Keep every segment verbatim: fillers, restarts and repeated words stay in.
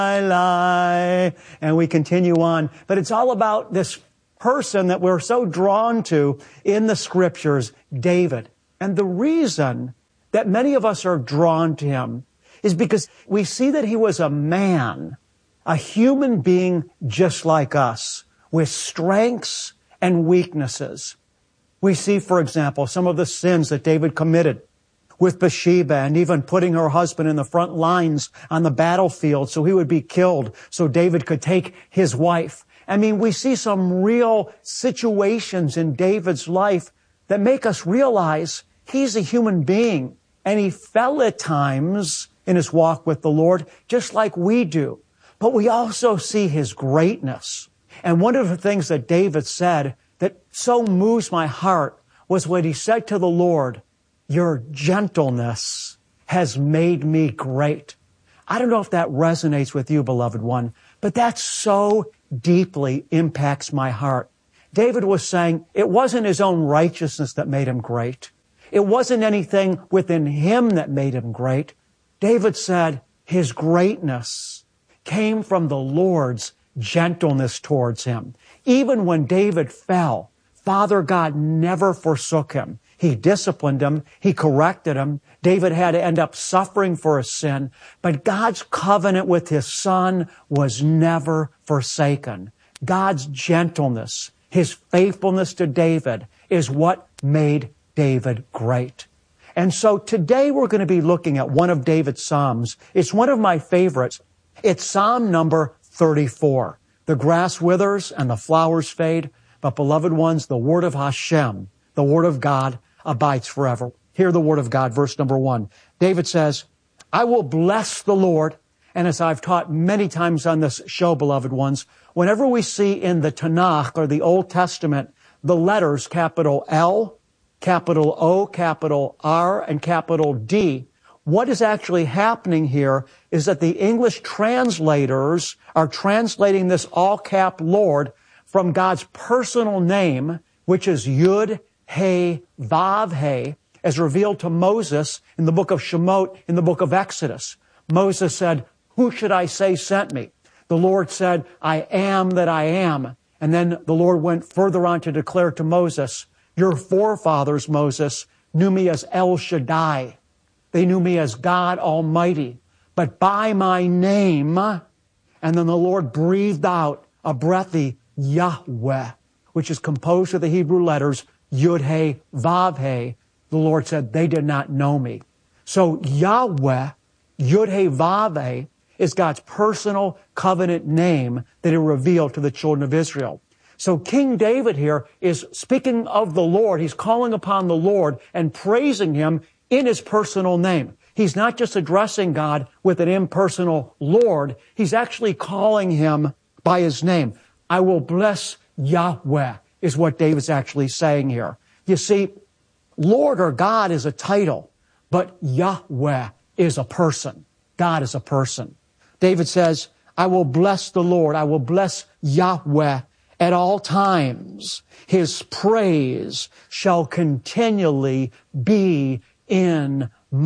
lie. And we continue on. But it's all about this person that we're so drawn to in the Scriptures, David. And the reason that many of us are drawn to him is because we see that he was a man, a human being just like us, with strengths and weaknesses. We see, for example, some of the sins that David committed with Bathsheba and even putting her husband in the front lines on the battlefield so he would be killed so David could take his wife. I mean, we see some real situations in David's life that make us realize he's a human being and he fell at times in his walk with the Lord just like we do. But we also see his greatness. And one of the things that David said that so moves my heart was when he said to the Lord, "Your gentleness has made me great." I don't know if that resonates with you, beloved one, but that so deeply impacts my heart. David was saying it wasn't his own righteousness that made him great. It wasn't anything within him that made him great. David said his greatness came from the Lord's gentleness towards him. Even when David fell, Father God never forsook him. He disciplined him. He corrected him. David had to end up suffering for his sin. But God's covenant with his son was never forsaken. God's gentleness, his faithfulness to David is what made David great. And so today we're going to be looking at one of David's Psalms. It's one of my favorites. It's Psalm number thirty-four. The grass withers and the flowers fade, but beloved ones, the word of Hashem, the word of God, abides forever. Hear the word of God, verse number one. David says, "I will bless the Lord." And as I've taught many times on this show, beloved ones, whenever we see in the Tanakh or the Old Testament, the letters capital L, capital O, capital R, and capital D, what is actually happening here is that the English translators are translating this all-cap Lord from God's personal name, which is Yud, He, Vav, He, as revealed to Moses in the book of Shemot, in the book of Exodus. Moses said, "Who should I say sent me?" The Lord said, "I am that I am." And then the Lord went further on to declare to Moses, "Your forefathers, Moses, knew me as El Shaddai. They knew me as God Almighty, but by my name." And then the Lord breathed out a breathy Yahweh, which is composed of the Hebrew letters Yud, He, Vav, He. The Lord said, "They did not know me." So Yahweh, Yud, He, Vav, He, is God's personal covenant name that He revealed to the children of Israel. So King David here is speaking of the Lord. He's calling upon the Lord and praising Him in His personal name. He's not just addressing God with an impersonal Lord. He's actually calling Him by His name. "I will bless Yahweh," is what David's actually saying here. You see, Lord or God is a title, but Yahweh is a person. God is a person. David says, "I will bless the Lord. I will bless Yahweh at all times. His praise shall continually be in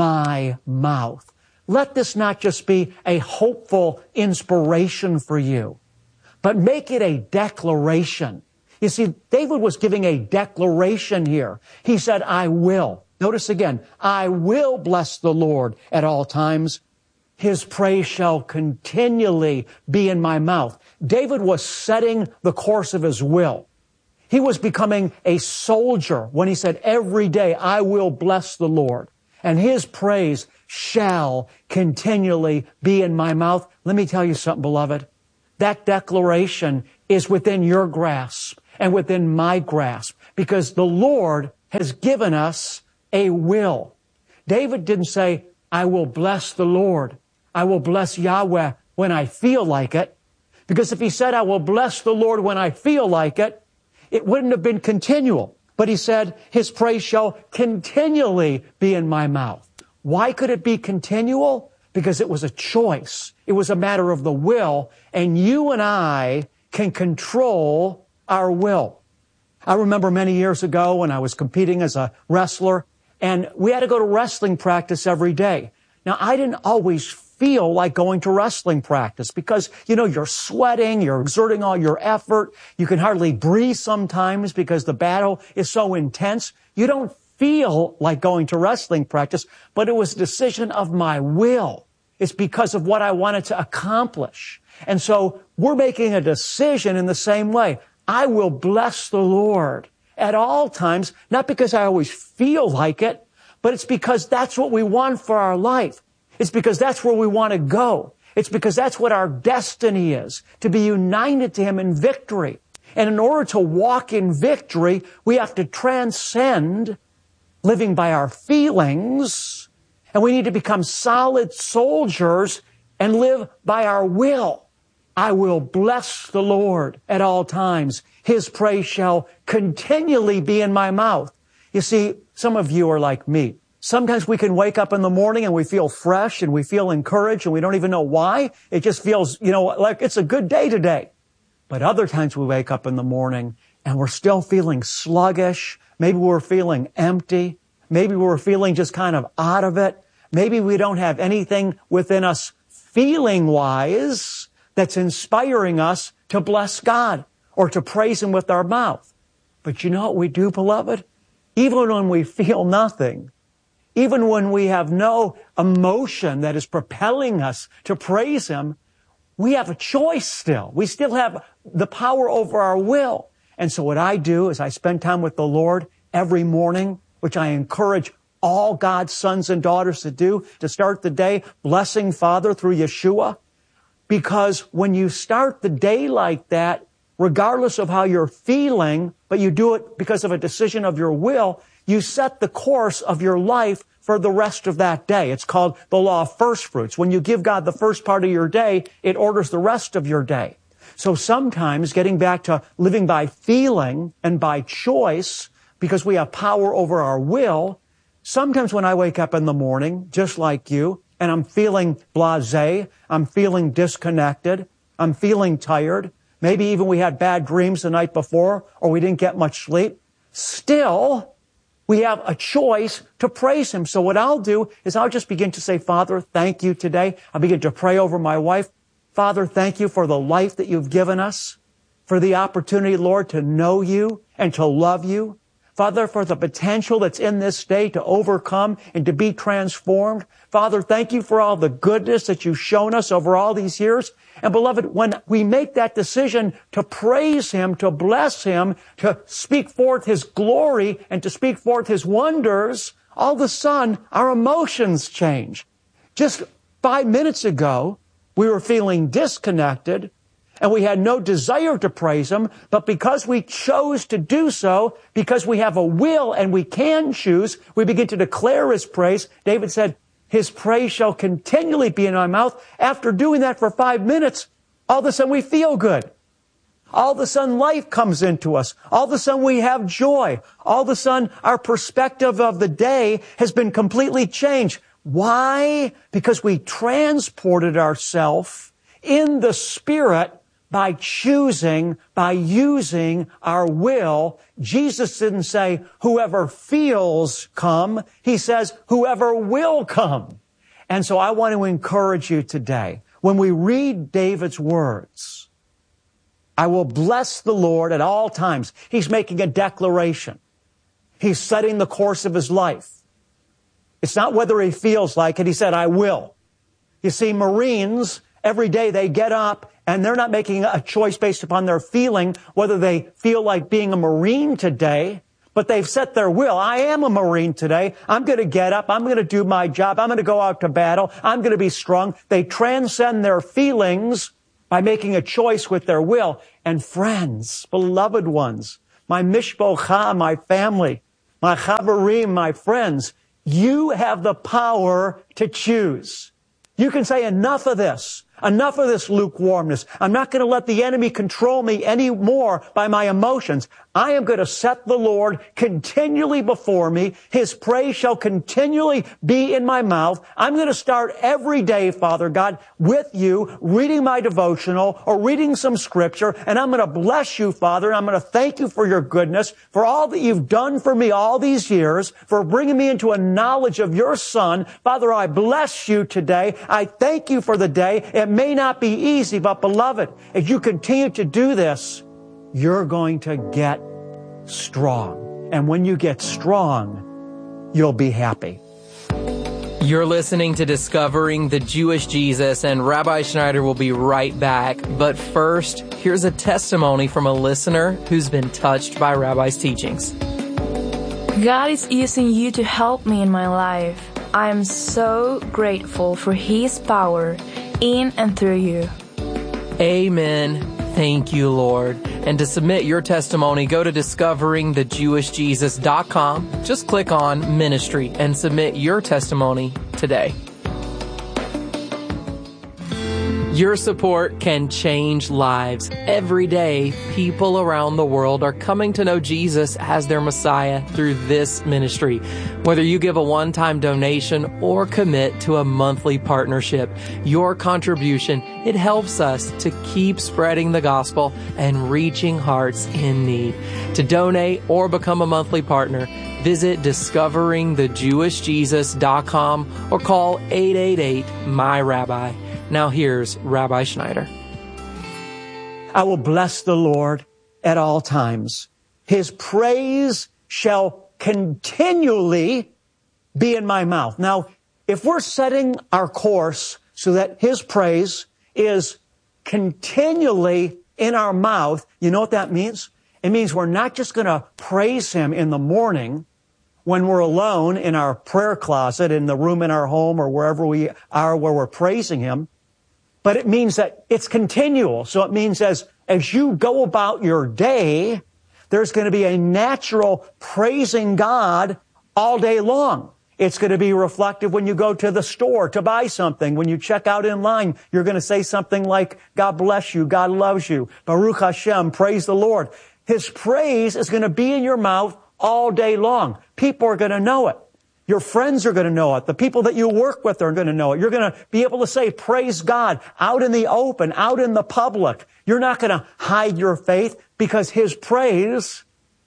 my mouth." Let this not just be a hopeful inspiration for you, but make it a declaration. You see, David was giving a declaration here. He said, "I will." Notice again, "I will bless the Lord at all times. His praise shall continually be in my mouth." David was setting the course of his will. He was becoming a soldier when he said, "Every day I will bless the Lord, and His praise shall continually be in my mouth." Let me tell you something, beloved. That declaration is within your grasp and within my grasp, because the Lord has given us a will. David didn't say, "I will bless the Lord. I will bless Yahweh when I feel like it." Because if he said, "I will bless the Lord when I feel like it," it wouldn't have been continual. But he said, "His praise shall continually be in my mouth." Why could it be continual? Because it was a choice. It was a matter of the will, and you and I can control our will. I remember many years ago when I was competing as a wrestler, and we had to go to wrestling practice every day. Now, I didn't always feel like going to wrestling practice because, you know, you're sweating, you're exerting all your effort. You can hardly breathe sometimes because the battle is so intense. You don't feel like going to wrestling practice, but it was a decision of my will. It's because of what I wanted to accomplish. And so we're making a decision in the same way. I will bless the Lord at all times, not because I always feel like it, but it's because that's what we want for our life. It's because that's where we want to go. It's because that's what our destiny is, to be united to Him in victory. And in order to walk in victory, we have to transcend living by our feelings, and we need to become solid soldiers and live by our will. I will bless the Lord at all times. His praise shall continually be in my mouth. You see, some of you are like me. Sometimes we can wake up in the morning and we feel fresh and we feel encouraged and we don't even know why. It just feels, you know, like it's a good day today. But other times we wake up in the morning and we're still feeling sluggish. Maybe we're feeling empty. Maybe we're feeling just kind of out of it. Maybe we don't have anything within us feeling-wise that's inspiring us to bless God or to praise Him with our mouth. But you know what we do, beloved? Even when we feel nothing, even when we have no emotion that is propelling us to praise Him, we have a choice still. We still have the power over our will. And so what I do is I spend time with the Lord every morning, which I encourage all God's sons and daughters to do, to start the day blessing Father through Yeshua. Because when you start the day like that, regardless of how you're feeling, but you do it because of a decision of your will, you set the course of your life for the rest of that day. It's called the law of first fruits. When you give God the first part of your day, it orders the rest of your day. So sometimes, getting back to living by feeling and by choice, because we have power over our will, sometimes when I wake up in the morning, just like you, and I'm feeling blasé, I'm feeling disconnected, I'm feeling tired, maybe even we had bad dreams the night before, or we didn't get much sleep, still, we have a choice to praise Him. So what I'll do is I'll just begin to say, Father, thank you today. I'll begin to pray over my wife. Father, thank you for the life that you've given us, for the opportunity, Lord, to know you and to love you. Father, for the potential that's in this day to overcome and to be transformed. Father, thank you for all the goodness that you've shown us over all these years. And beloved, when we make that decision to praise Him, to bless Him, to speak forth His glory and to speak forth His wonders, all of a sudden our emotions change. Just five minutes ago, we were feeling disconnected and we had no desire to praise Him, but because we chose to do so, because we have a will and we can choose, we begin to declare His praise. David said, His praise shall continually be in my mouth. After doing that for five minutes, all of a sudden we feel good. All of a sudden life comes into us. All of a sudden we have joy. All of a sudden our perspective of the day has been completely changed. Why? Because we transported ourselves in the Spirit by choosing, by using our will. Jesus didn't say, whoever feels come. He says, whoever will come. And so I want to encourage you today, when we read David's words, I will bless the Lord at all times. He's making a declaration. He's setting the course of his life. It's not whether he feels like it. He said, I will. You see, Marines, every day they get up and they're not making a choice based upon their feeling, whether they feel like being a Marine today, but they've set their will. I am a Marine today. I'm going to get up. I'm going to do my job. I'm going to go out to battle. I'm going to be strong. They transcend their feelings by making a choice with their will. And friends, beloved ones, my mishpocha, my family, my chaverim, my friends, you have the power to choose. You can say enough of this. Enough of this lukewarmness. I'm not going to let the enemy control me anymore by my emotions. I am going to set the Lord continually before me. His praise shall continually be in my mouth. I'm going to start every day, Father God, with you, reading my devotional or reading some scripture, and I'm going to bless you, Father, and I'm going to thank you for your goodness, for all that you've done for me all these years, for bringing me into a knowledge of your Son. Father, I bless you today. I thank you for the day. It may not be easy, but beloved, as you continue to do this, you're going to get strong. And when you get strong, you'll be happy. You're listening to Discovering the Jewish Jesus, and Rabbi Schneider will be right back. But first, here's a testimony from a listener who's been touched by Rabbi's teachings. God is using you to help me in my life. I am so grateful for His power in and through you. Amen. Thank you, Lord. And to submit your testimony, go to discovering the jewish jesus dot com. Just click on Ministry and submit your testimony today. Your support can change lives. Every day, people around the world are coming to know Jesus as their Messiah through this ministry. Whether you give a one-time donation or commit to a monthly partnership, your contribution, it helps us to keep spreading the gospel and reaching hearts in need. To donate or become a monthly partner, visit discovering the jewish jesus dot com or call eight eight eight, M Y Rabbi. Now here's Rabbi Schneider. I will bless the Lord at all times. His praise shall continually be in my mouth. Now, if we're setting our course so that His praise is continually in our mouth, you know what that means? It means we're not just going to praise Him in the morning when we're alone in our prayer closet, in the room in our home, or wherever we are where we're praising Him. But it means that it's continual. So it means as, as you go about your day, there's going to be a natural praising God all day long. It's going to be reflective when you go to the store to buy something. When you check out in line, you're going to say something like, God bless you, God loves you, Baruch Hashem, praise the Lord. His praise is going to be in your mouth all day long. People are going to know it. Your friends are going to know it. The people that you work with are going to know it. You're going to be able to say, praise God, out in the open, out in the public. You're not going to hide your faith because His praise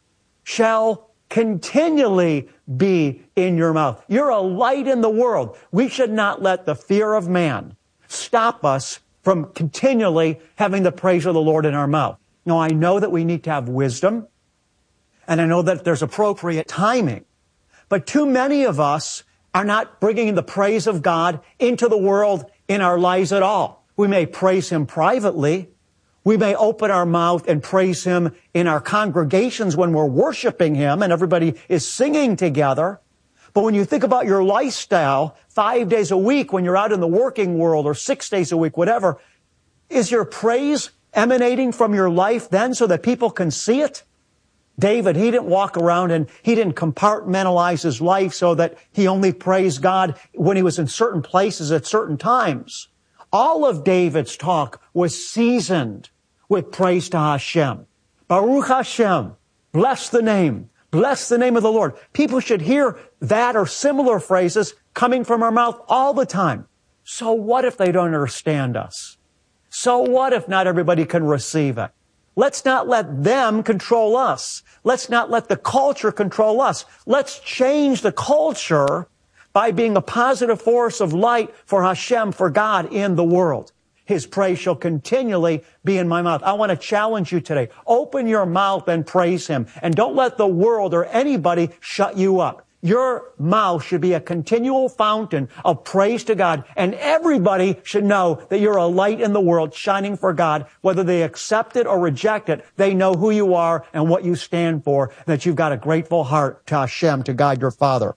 shall continually be in your mouth. You're a light in the world. We should not let the fear of man stop us from continually having the praise of the Lord in our mouth. Now, I know that we need to have wisdom, and I know that there's appropriate timing. But too many of us are not bringing the praise of God into the world in our lives at all. We may praise Him privately. We may open our mouth and praise Him in our congregations when we're worshiping Him and everybody is singing together. But when you think about your lifestyle, five days a week when you're out in the working world, or six days a week, whatever, is your praise emanating from your life then so that people can see it? David, he didn't walk around and he didn't compartmentalize his life so that he only praised God when he was in certain places at certain times. All of David's talk was seasoned with praise to Hashem. Baruch Hashem. Bless the name. Bless the name of the Lord. People should hear that or similar phrases coming from our mouth all the time. So what if they don't understand us? So what if not everybody can receive it? Let's not let them control us. Let's not let the culture control us. Let's change the culture by being a positive force of light for Hashem, for God in the world. His praise shall continually be in my mouth. I want to challenge you today. Open your mouth and praise Him. And don't let the world or anybody shut you up. Your mouth should be a continual fountain of praise to God, and everybody should know that you're a light in the world shining for God. Whether they accept it or reject it, they know who you are and what you stand for, and that you've got a grateful heart to Hashem, to God your Father.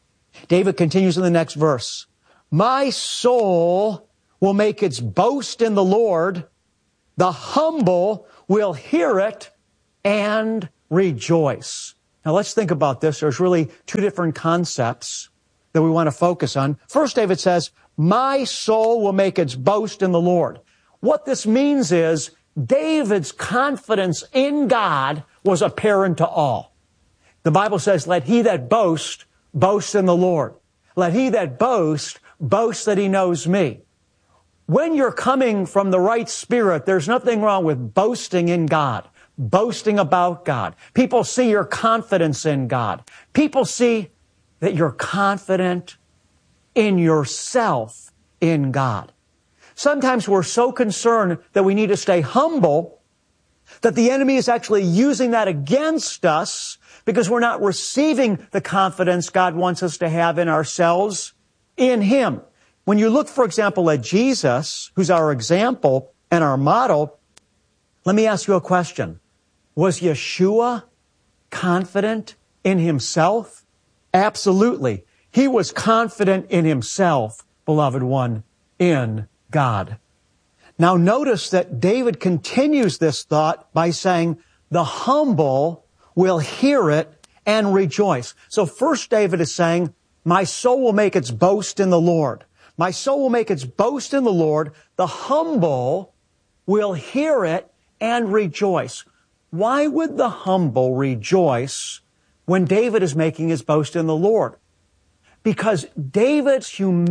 David continues in the next verse. My soul will make its boast in the Lord. The humble will hear it and rejoice. Now let's think about this. There's really two different concepts that we want to focus on. First, David says, My soul will make its boast in the Lord. What this means is David's confidence in God was apparent to all. The Bible says, let he that boast, boast in the Lord. Let he that boast, boast that he knows me. When you're coming from the right spirit, there's nothing wrong with boasting in God, boasting about God. People see your confidence in God. People see that you're confident in yourself in God. Sometimes we're so concerned that we need to stay humble that the enemy is actually using that against us because we're not receiving the confidence God wants us to have in ourselves in Him. When you look, for example, at Jesus, who's our example and our model, let me ask you a question. Was Yeshua confident in Himself? Absolutely. He was confident in himself, beloved one, in God. Now notice that David continues this thought by saying, the humble will hear it and rejoice. So first David is saying, my soul will make its boast in the Lord. My soul will make its boast in the Lord. The humble will hear it and rejoice. Why would the humble rejoice when David is making his boast in the Lord? Because David's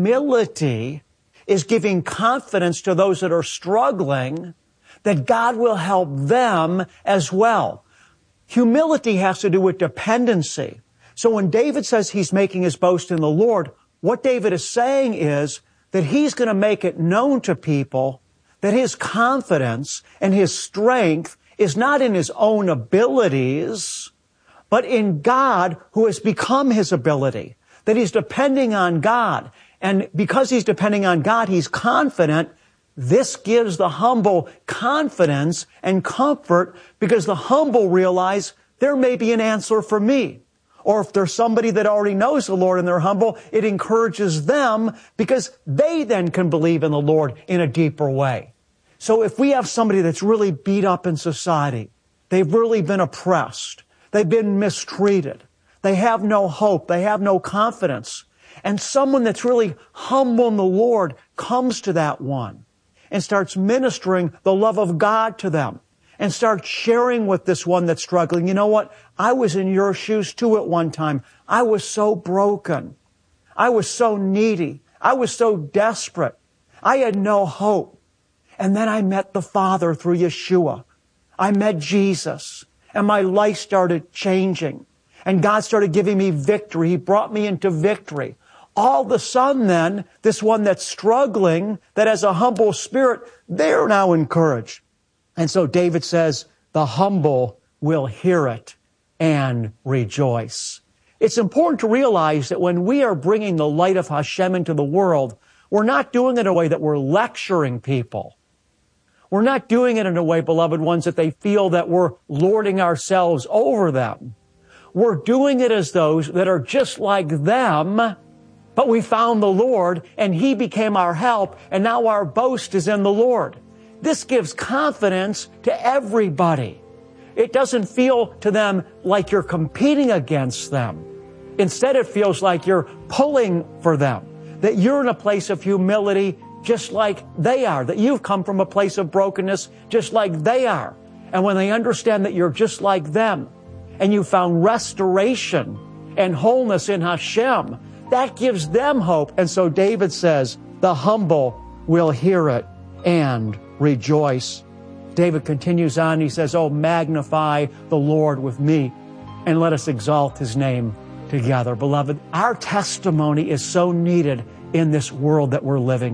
humility is giving confidence to those that are struggling that God will help them as well. Humility has to do with dependency. So when David says he's making his boast in the Lord, what David is saying is that he's going to make it known to people that his confidence and his strength is not in his own abilities, but in God who has become his ability. That he's depending on God. And because he's depending on God, he's confident. This gives the humble confidence and comfort because the humble realize there may be an answer for me. Or if there's somebody that already knows the Lord and they're humble, it encourages them because they then can believe in the Lord in a deeper way. So if we have somebody that's really beat up in society, they've really been oppressed, they've been mistreated, they have no hope. They have no confidence. And someone that's really humble in the Lord comes to that one and starts ministering the love of God to them and starts sharing with this one that's struggling. You know what? I was in your shoes too at one time. I was so broken. I was so needy. I was so desperate. I had no hope. And then I met the Father through Yeshua. I met Jesus and my life started changing. And God started giving me victory. He brought me into victory. All of a sudden then, this one that's struggling, that has a humble spirit, they're now encouraged. And so David says, the humble will hear it and rejoice. It's important to realize that when we are bringing the light of Hashem into the world, we're not doing it in a way that we're lecturing people. We're not doing it in a way, beloved ones, that they feel that we're lording ourselves over them. We're doing it as those that are just like them, but we found the Lord and He became our help and now our boast is in the Lord. This gives confidence to everybody. It doesn't feel to them like you're competing against them. Instead, it feels like you're pulling for them, that you're in a place of humility just like they are, that you've come from a place of brokenness just like they are. And when they understand that you're just like them, and you found restoration and wholeness in Hashem, that gives them hope. And so David says, the humble will hear it and rejoice. David continues on, he says, oh, magnify the Lord with me, and let us exalt His name together. Beloved, our testimony is so needed in this world that we're living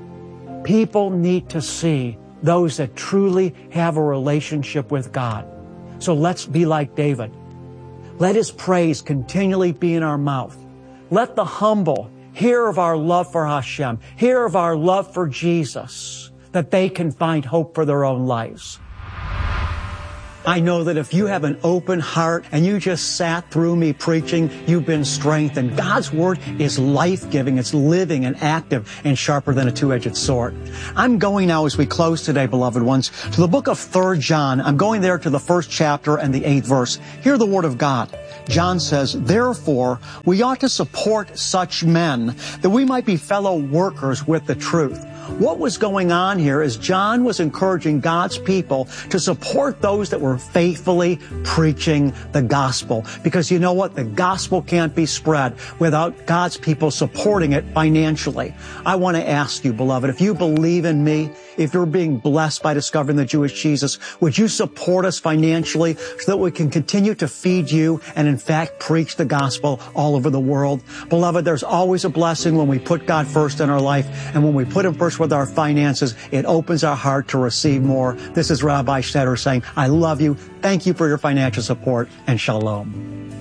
in. People need to see those that truly have a relationship with God. So let's be like David. Let His praise continually be in our mouth. Let the humble hear of our love for Hashem, hear of our love for Jesus, that they can find hope for their own lives. I know that if you have an open heart and you just sat through me preaching, you've been strengthened. God's Word is life-giving. It's living and active and sharper than a two-edged sword. I'm going now as we close today, beloved ones, to the book of Third John. I'm going there to the first chapter and the eighth verse. Hear the Word of God. John says, "Therefore, we ought to support such men, that we might be fellow workers with the truth." What was going on here is John was encouraging God's people to support those that were faithfully preaching the gospel. Because you know what? The gospel can't be spread without God's people supporting it financially. I want to ask you, beloved, if you believe in me, if you're being blessed by discovering the Jewish Jesus, would you support us financially so that we can continue to feed you and, in fact, preach the gospel all over the world? Beloved, there's always a blessing when we put God first in our life, and when we put Him first with our finances, it opens our heart to receive more. This is Rabbi Stetter saying, I love you. Thank you for your financial support, and shalom.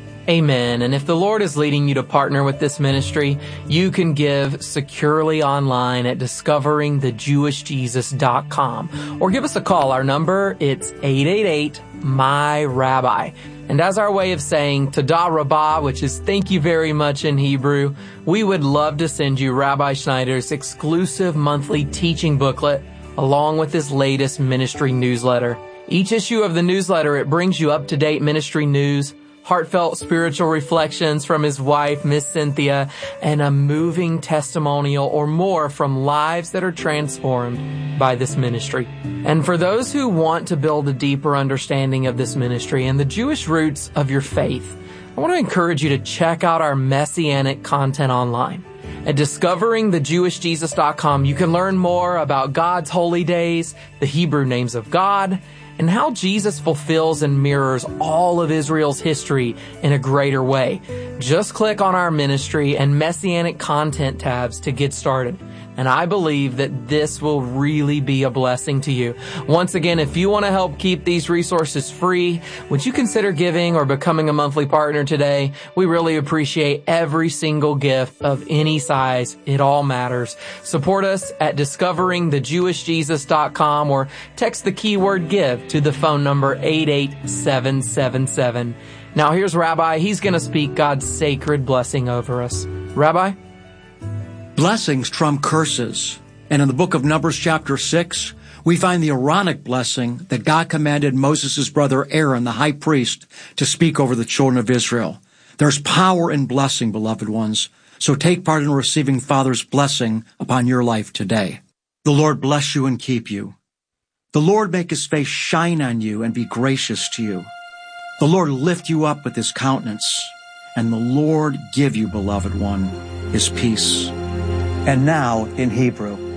Amen. And if the Lord is leading you to partner with this ministry, you can give securely online at discovering the jewish jesus dot com, or give us a call. Our number, it's eight eight eight, M Y Rabbi. And as our way of saying Todah Rabbah, which is thank you very much in Hebrew, we would love to send you Rabbi Schneider's exclusive monthly teaching booklet along with his latest ministry newsletter. Each issue of the newsletter, it brings you up-to-date ministry news, heartfelt spiritual reflections from his wife, Miss Cynthia, and a moving testimonial or more from lives that are transformed by this ministry. And for those who want to build a deeper understanding of this ministry and the Jewish roots of your faith, I want to encourage you to check out our messianic content online. At discovering the jewish jesus dot com, you can learn more about God's holy days, the Hebrew names of God, and how Jesus fulfills and mirrors all of Israel's history in a greater way. Just click on our ministry and messianic content tabs to get started. And I believe that this will really be a blessing to you. Once again, if you want to help keep these resources free, would you consider giving or becoming a monthly partner today? We really appreciate every single gift of any size. It all matters. Support us at discovering the jewish jesus dot com or text the keyword give to the phone number eight eight seven seven seven. Now here's Rabbi. He's going to speak God's sacred blessing over us. Rabbi? Blessings trump curses. And in the book of Numbers chapter six, we find the Aaronic blessing that God commanded Moses' brother Aaron, the high priest, to speak over the children of Israel. There's power in blessing, beloved ones. So take part in receiving Father's blessing upon your life today. The Lord bless you and keep you. The Lord make His face shine on you and be gracious to you. The Lord lift you up with His countenance. And the Lord give you, beloved one, His peace. And now in Hebrew.